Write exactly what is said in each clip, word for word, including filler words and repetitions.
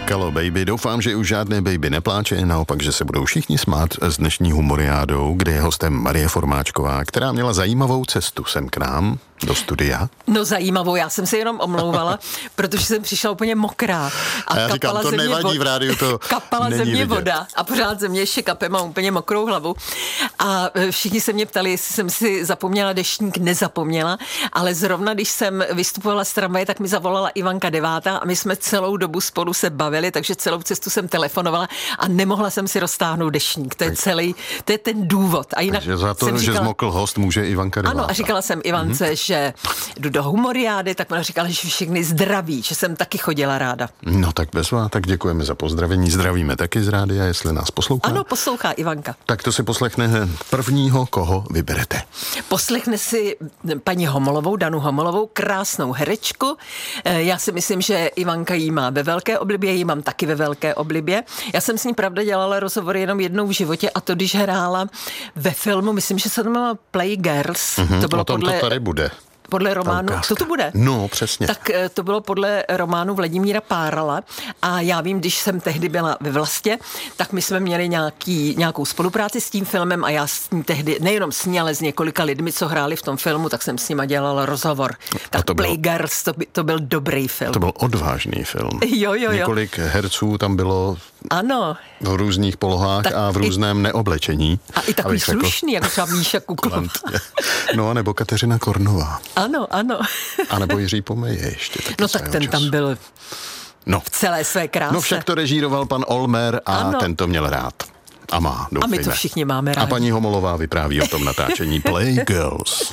Plakalo baby. Doufám, že už žádné baby nepláče, naopak, že se budou všichni smát s dnešní humoriádou, kde je hostem Marie Formáčková, která měla zajímavou cestu sem k nám do studia. No zajímavou, já jsem se jenom omlouvala, protože jsem přišla úplně mokrá. A, a já říkám, to nevadí, vod... v rádiu to kapala není ze mě vidět. voda a pořád ze mě ještě kape, mám úplně mokrou hlavu. A všichni se mě ptali, jestli jsem si zapomněla deštník, nezapomněla, ale zrovna když jsem vystupovala z tramvaje, tak mi zavolala Ivanka Devátá a my jsme celou dobu spolu se bavili, takže celou cestu jsem telefonovala a nemohla jsem si roztáhnout deštník. To je celý, to je ten důvod. A jinak takže za to, jsem že říkala, zmokl host, může Ivanka Devátá. Ano, a říkala jsem Ivance, mm-hmm. že jdu do humoriády, tak ona říkala, že všechny zdraví, že jsem taky chodila ráda. No tak bezvá, tak děkujeme za pozdravení. Zdravíme taky z rádia, jestli nás poslouchá. Ano, poslouchá Ivanka. Tak to si poslechne prvního, koho vyberete. Poslechne si paní Homolovou, Danu Homolovou, krásnou herečku. Já si myslím, že Ivanka jí má ve velké oblibě, jí mám taky ve velké oblibě. Já jsem s ní pravda dělala rozhovory jenom jednou v životě a to, když hrála ve filmu, myslím, že se to jmenuje Playgirls. Mm-hmm, to bylo o tom podle... to tady bude. Podle románu, co to bude? No, přesně. Tak to bylo podle románu Vladimíra Párala a já vím, když jsem tehdy byla ve Vlastě, tak my jsme měli nějaký, nějakou spolupráci s tím filmem a já s ní tehdy, nejenom s ní, ale s několika lidmi, co hráli v tom filmu, tak jsem s nima dělala rozhovor. Tak to Playgirls, to, by, to byl dobrý film. To byl odvážný film. Jo, jo, jo. Několik herců tam bylo ano. v různých polohách tak a v různém i, neoblečení. A i takový slušný, jako třeba Míša Kuklová. No a nebo Kateřina Kornová. Ano, ano. A nebo Jiří Pomeje ještě. Taky no tak ten času. Tam byl no. v celé své kráse. No však to režíroval pan Olmer a ano. ten to měl rád. A má, doufejme. A my to všichni máme rádi. A paní Homolová vypráví o tom natáčení Playgirls.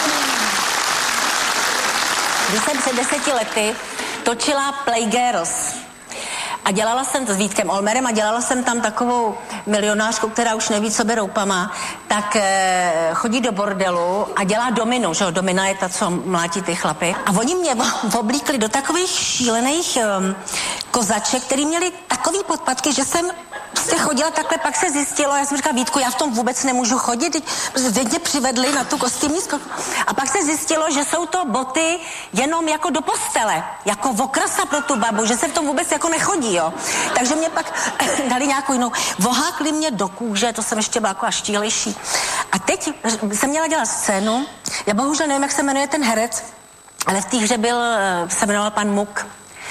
Když jsem před deseti lety točila Playgirls a dělala jsem to s Vítkem Olmerem a dělala jsem tam takovou milionářku, která už neví, co by roupama, tak e, chodí do bordelu a dělá dominu, že jo, domina je ta, co mlátí ty chlapy. A oni mě oblíkli do takových šílených um, kozaček, který měli takový podpatky, že jsem prostě chodila takhle, pak se zjistilo, já jsem říkala, Vítku, já v tom vůbec nemůžu chodit, teď, teď mě přivedli na tu kostýmní zkoušku. A pak se zjistilo, že jsou to boty jenom jako do postele, jako okrasa pro tu babu, že se v tom vůbec jako nechodí, jo. Takže mě pak dali nějakou jinou, vohákli mě do kůže, to jsem ještě byla jako až štílejší. A teď jsem měla dělat scénu, já bohužel nevím, jak se jmenuje ten herec, ale v té hře byl, se jmenoval pan Muk.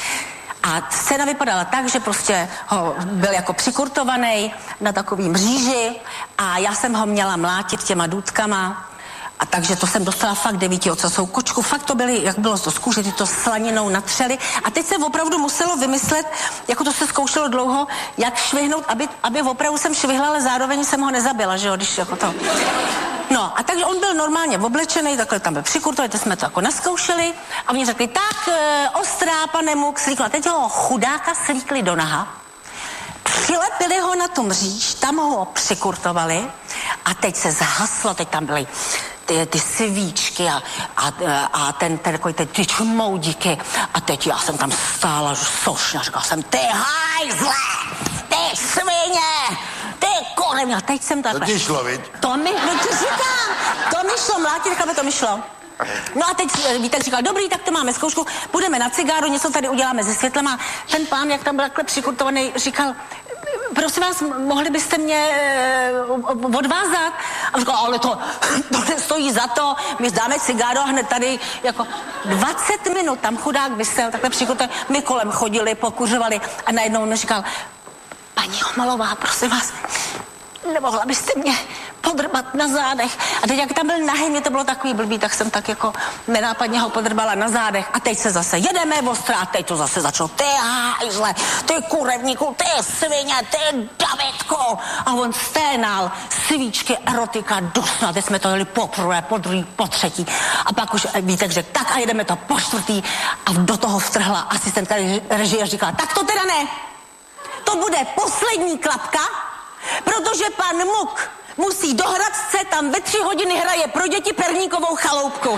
A scéna vypadala tak, že prostě ho byl jako přikurtovaný na takový mříži a já jsem ho měla mlátit těma důtkama. A takže to jsem dostala fakt devítiocasovou kočku. Fakt to byly, jak bylo to z kůže, ty to slaninou natřeli. A teď se opravdu muselo vymyslet, jako to se zkoušelo dlouho, jak švihnout, aby, aby opravdu jsem švihla, ale zároveň jsem ho nezabila, že jo, když jako to... No, a takže on byl normálně oblečený, takhle tam byl přikurtovaný, teď jsme to jako naskoušeli a oni řekli, tak, e, ostrá, pane Muk, slíkla. Teď ho chudáka slíkli do naha, přilepili ho na tu mříž, tam ho přikurtovali a teď se zhaslo, teď tam byly ty, ty svíčky a, a, a ten, ten, ten, ty, ty čmoudíky a teď já jsem tam stála, že sošna, říkala jsem, ty hajzle, ty svině, ty korem, a teď jsem takhle. To ti šlo, viď? To mi, no ti říkám, to mi šlo, mlátit, chlape, to mi šlo. No a teď Vítek říkal, dobrý, tak to máme zkoušku, půjdeme na cigáru, něco tady uděláme se světlem a ten pán, jak tam byl takhle přikurtovaný, říkal, prosím vás, mohli byste mě uh, odvázat? A říkal, ale to, to nestojí za to, my dáme cigáru a hned tady jako dvacet minut tam chudák vysel, takhle přikurtovaný, my kolem chodili, pokuřovali a najednou on říkal, paní Homolová, prosím vás, nemohla byste mě podrbat na zádech. A teď, jak tam byl nahý, mě to bylo takový blbý, tak jsem tak jako nenápadně ho podrbala na zádech. A teď se zase jedeme ostrá, a teď to zase začalo, ty hajzle, ty kurevníku, ty svině, ty Davidku. A on sténal, svíčky, erotika, dusno. A teď jsme to jeli poprvé, po druhý, po třetí. A pak už Vítek řekl, tak a jedeme to po čtvrtý. A do toho vtrhla asistentka režie a říkala, tak to teda ne. To bude poslední klapka, protože pan Muk musí do Hradce, tam ve tři hodiny hraje pro děti perníkovou chaloupku.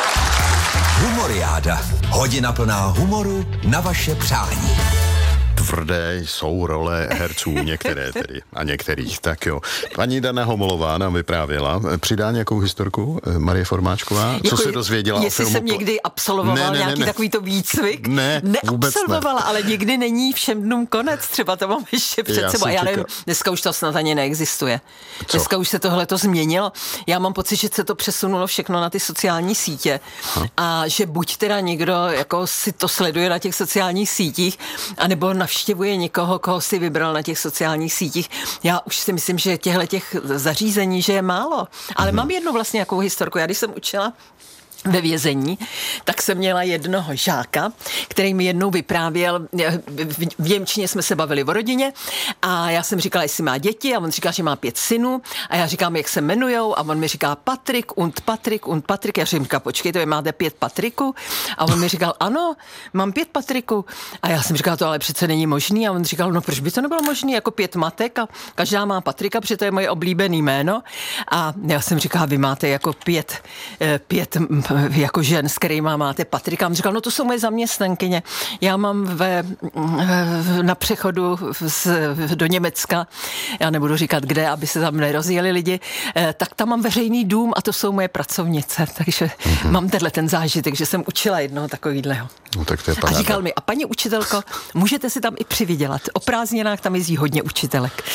Humoriáda. Hodina plná humoru na vaše přání. tvrdé jsou role herců, některé tedy a některých. Tak jo. Paní Dana Homolová nám vyprávěla. Přidá nějakou historku Marie Formáčková? Co jako se dozvěděla o filmu? Jestli jsem někdy absolvoval ne, ne, nějaký ne, ne. takovýto výcvik? Ne, vůbec Neabsolvovala, ne. ale nikdy není všem dnům konec. Třeba to mám ještě před Já sebou. jsem Já nevím, čekal. dneska už to snad ani neexistuje. Co? Dneska už se tohle to změnilo. Já mám pocit, že se to přesunulo všechno na ty sociální sítě. Ha. A že buď teda někdo jako si to sleduje na těch sociálních sítích, anebo navštěvuje někoho, koho si vybral na těch sociálních sítích. Já už si myslím, že těchto těch zařízení, že je málo. Ale hmm. mám jednu vlastně jakou historku. Já když jsem učila ve vězení, tak jsem měla jednoho žáka, který mi jednou vyprávěl, v němčině jsme se bavili o rodině a já jsem říkala, jestli má děti a on říká, že má pět synů a já říkám, jak se jmenujou a on mi říká Patrik und Patrik und Patrik. Já říkám, počkejte, vy máte pět Patriků? A on mi říkal, ano, mám pět Patriků. A já jsem říkala, to ale přece není možný. A on říkal, no proč by to nebylo možný, jako pět matek a každá má Patrika, protože to je moje oblíbený jméno. A já jsem říkala, vy máte jako pět, pět jako žen, s kterýma máte Patrika. On říkal, no to jsou moje zaměstnankyně. Já mám ve, na přechodu z, do Německa, já nebudu říkat kde, aby se tam nerozjeli lidi, tak tam mám veřejný dům a to jsou moje pracovnice. Takže mm-hmm. mám tenhle ten zážitek, že jsem učila jednoho takovýhleho. No, tak to je a říkal mi, a paní učitelko, můžete si tam i přivydělat. O prázdninách tam jezdí hodně učitelek.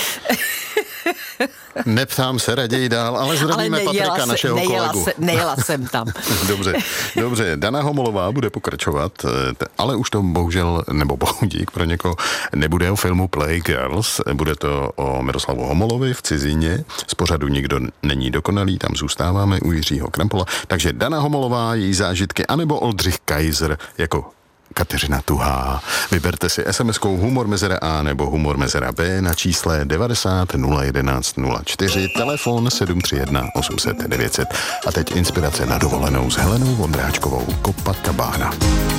Neptám se, raději dál, ale zdravíme ale Patrika, se, našeho nejela kolegu. Se, nejela jsem tam. Dobře, dobře. Dana Homolová bude pokračovat, ale už to bohužel, nebo bohudík pro někoho, nebude o filmu Playgirls, bude to o Miroslavu Homolovi v cizině. Z pořadu Nikdo není dokonalý, tam zůstáváme u Jiřího Krampola. Takže Dana Homolová, její zážitky, anebo Oldřich Kaiser jako Kateřina Tuhá. Vyberte si es em eskou humor mezera A nebo humor mezera B na čísle devadesát nula jedenáct nula čtyři, telefon sedm tři jedna osm set devět set. A teď inspirace na dovolenou s Helenou Vondráčkovou, Kopat Kabána.